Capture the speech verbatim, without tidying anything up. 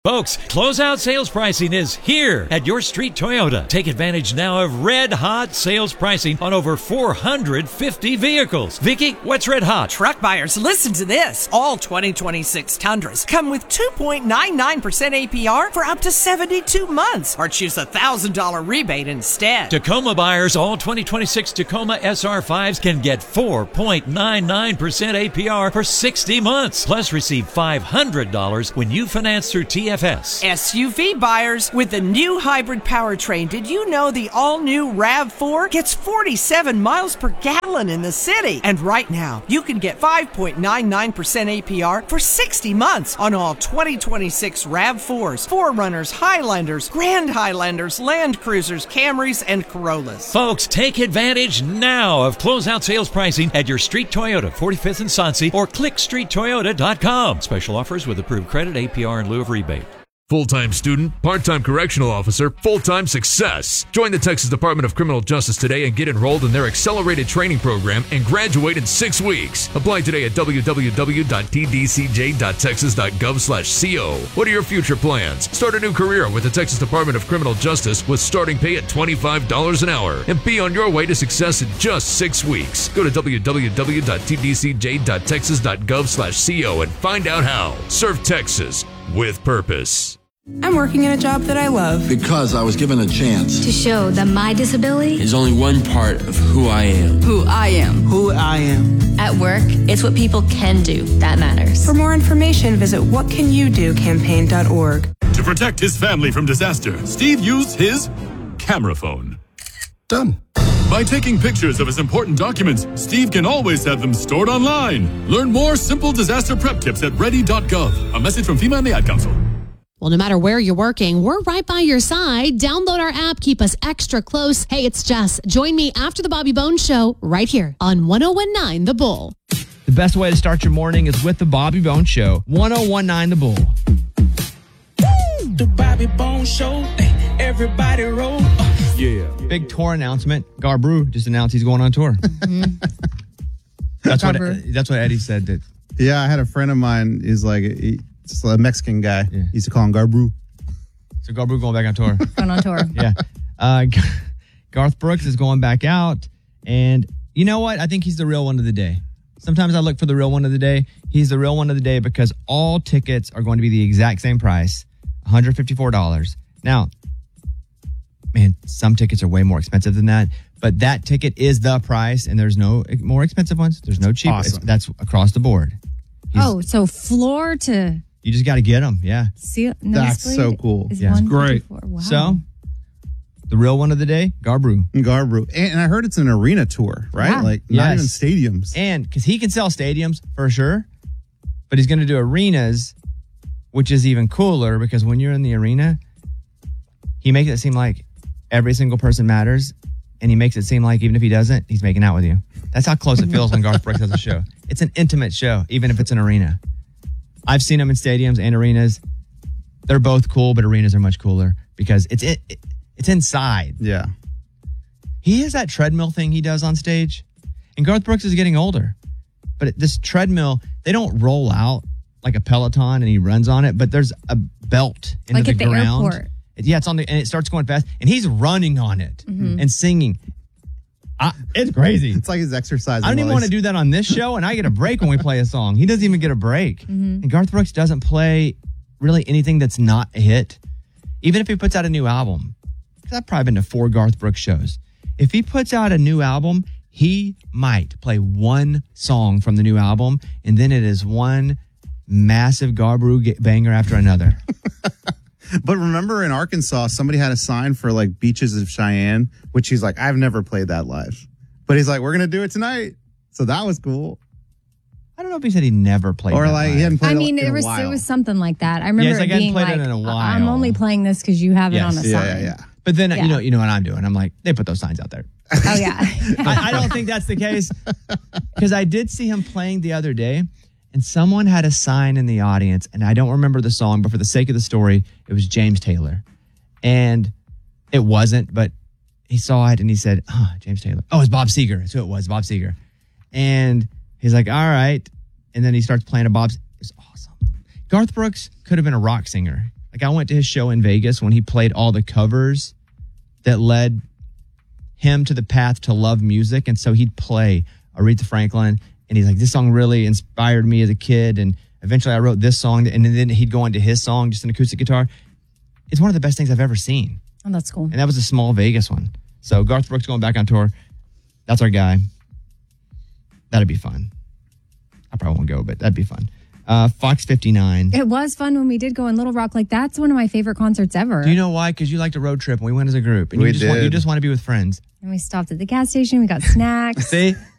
Folks, closeout sales pricing is here at Your Street Toyota. Take advantage now of red hot sales pricing on over four hundred fifty vehicles. Vicky, what's red hot? Truck buyers, listen to this. All twenty twenty-six Tundras come with two point nine nine percent A P R for up to seventy-two months, or choose a one thousand dollars rebate instead. Tacoma buyers, all twenty twenty-six Tacoma S R fives can get four point nine nine percent A P R for sixty months. Plus, receive five hundred dollars when you finance through T F S. S U V buyers, with the new hybrid powertrain, did you know the all-new RAV four gets forty-seven miles per gallon in the city? And right now, you can get five point nine nine percent A P R for sixty months on all twenty twenty-six RAV fours, four runners, Highlanders, Grand Highlanders, Land Cruisers, Camrys, and Corollas. Folks, take advantage now of closeout sales pricing at Your Street Toyota, forty-fifth and Soncy, or click street toyota dot com. Special offers with approved credit, A P R in lieu of rebate. Full-time student, part-time correctional officer, full-time success. Join the Texas Department of Criminal Justice today and get enrolled in their accelerated training program and graduate in six weeks. Apply today at w w w dot t d c j dot texas dot gov slash co. What are your future plans? Start a new career with the Texas Department of Criminal Justice with starting pay at twenty-five dollars an hour and be on your way to success in just six weeks. Go to w w w dot t d c j dot texas dot gov slash co and find out how. Serve Texas with purpose. I'm working in a job that I love. Because I was given a chance to show that my disability is only one part of who I am. Who I am. Who I am. At work, it's what people can do that matters. For more information, visit what can you do campaign dot org. To protect his family from disaster, Steve used his camera phone. Done. By taking pictures of his important documents, Steve can always have them stored online. Learn more simple disaster prep tips at ready dot gov. A message from FEMA and the Ad Council. Well, no matter where you're working, we're right by your side. Download our app. Keep us extra close. Hey, it's Jess. Join me after the Bobby Bones Show right here on one oh one nine The Bull. The best way to start your morning is with the Bobby Bones Show. one oh one nine The Bull. The Bobby Bones Show. Everybody roll. Yeah. Big tour announcement. Garbrew just announced he's going on tour. Mm-hmm. That's what that's what Eddie said. That. Yeah, I had a friend of mine. He's like... He, It's a Mexican guy. Yeah. He used to call him Garbrew. So Garbrew going back on tour. Going on tour. Yeah. Uh, Garth Brooks is going back out. And you know what? I think he's the real one of the day. Sometimes I look for the real one of the day. He's the real one of the day because all tickets are going to be the exact same price, one hundred fifty-four dollars. Now, man, some tickets are way more expensive than that. But that ticket is the price, and there's no more expensive ones. There's no cheap. Awesome. That's across the board. He's, oh, so floor to... You just got to get them, yeah. See, That's so cool. Yeah, it's great. Wow. So, the real one of the day, Garbrew. Garbrew. And, and I heard it's an arena tour, right? Yeah. Like, yes. not even stadiums. And, because he can sell stadiums, for sure, but he's going to do arenas, which is even cooler, because when you're in the arena, he makes it seem like every single person matters, and he makes it seem like even if he doesn't, he's making out with you. That's how close it feels when Garth Brooks has a show. It's an intimate show, even if it's an arena. I've seen them in stadiums and arenas. They're both cool, but arenas are much cooler because it's it, it's inside. Yeah. He has that treadmill thing he does on stage. And Garth Brooks is getting older. But this treadmill, they don't roll out like a Peloton and he runs on it, but there's a belt into like the at the ground. airport. Yeah, it's on the and it starts going fast and he's running on it mm-hmm. and singing. I, it's crazy. It's like his exercise. I don't even want to do that on this show, and I get a break when we play a song. He doesn't even get a break. Mm-hmm. And Garth Brooks doesn't play really anything that's not a hit. Even if he puts out a new album. Because I've probably been to four Garth Brooks shows. If he puts out a new album, he might play one song from the new album, and then it is one massive Garbrew banger after another. But remember in Arkansas, somebody had a sign for like Beaches of Cheyenne, which he's like, I've never played that live. But he's like, we're going to do it tonight. So that was cool. I don't know if he said he never played or that like live. he hadn't played I mean, it in it was a while. it was something like that. I remember yeah, like, it being played like, it in a while. I'm only playing this because you have it yes. on a yeah, sign. Yeah, yeah, But then, yeah. you know, you know what I'm doing. I'm like, they put those signs out there. Oh, yeah. I, I don't think that's the case. Because I did see him playing the other day, and someone had a sign in the audience, and I don't remember the song, but for the sake of the story, it was James Taylor. And it wasn't, but he saw it, and he said, oh, James Taylor. Oh, it's Bob Seger. That's who it was, Bob Seger. And he's like, all right. And then he starts playing a Bob. It's awesome. Garth Brooks could have been a rock singer. Like I went to his show in Vegas when he played all the covers that led him to the path to love music. And so he'd play Aretha Franklin, and he's like, this song really inspired me as a kid. And eventually I wrote this song, and then he'd go into his song, just an acoustic guitar. It's one of the best things I've ever seen. Oh, that's cool. And that was a small Vegas one. So Garth Brooks going back on tour. That's our guy. That'd be fun. I probably won't go, but that'd be fun. Uh, Fox fifty-nine. It was fun when we did go in Little Rock. Like, that's one of my favorite concerts ever. Do you know why? Because you liked a road trip, and we went as a group. And We you just Want, you did. just want to be with friends. And we stopped at the gas station. We got snacks. See?